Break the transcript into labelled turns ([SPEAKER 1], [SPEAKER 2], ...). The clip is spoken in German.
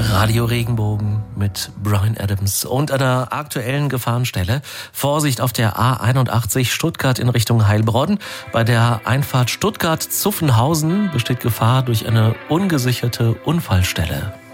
[SPEAKER 1] Radio Regenbogen mit Bryan Adams und einer aktuellen Gefahrenstelle. Vorsicht auf der A81 Stuttgart in Richtung Heilbronn. Bei der Einfahrt Stuttgart-Zuffenhausen besteht Gefahr durch eine ungesicherte Unfallstelle.